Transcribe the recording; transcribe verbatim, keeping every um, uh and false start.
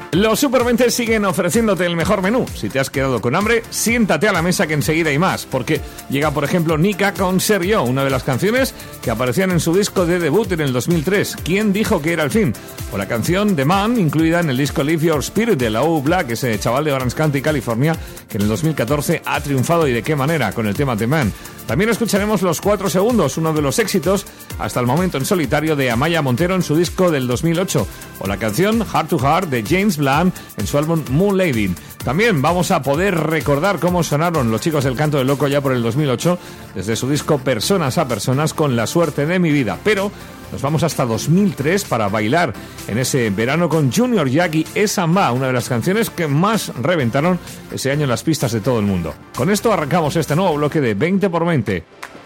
Los Super veinte siguen ofreciéndote el mejor menú. Si te has quedado con hambre, siéntate a la mesa que enseguida hay más, porque llega, por ejemplo, Nika con Ser Yo, una de las canciones que aparecían en su disco de debut en el dos mil tres. ¿Quién dijo que era el fin? O la canción The Man, incluida en el disco Live Your Spirit de la O Black, ese chaval de Orange County, California, que en el dos mil catorce ha triunfado, y de qué manera, con el tema The Man. También escucharemos Los Cuatro Segundos, uno de los éxitos hasta el momento en solitario de Amaya Montero en su disco del dos mil ocho, o la canción Heart to Heart de James Blunt en su álbum Moon Lady. También vamos a poder recordar cómo sonaron los Chicos del Canto del Loco ya por el dos mil ocho, desde su disco Personas a Personas con La Suerte de Mi Vida, pero nos vamos hasta dos mil tres para bailar en ese verano con Junior Jack y Esa Ma, una de las canciones que más reventaron ese año en las pistas de todo el mundo. Con esto arrancamos este nuevo bloque de veinte por veinte.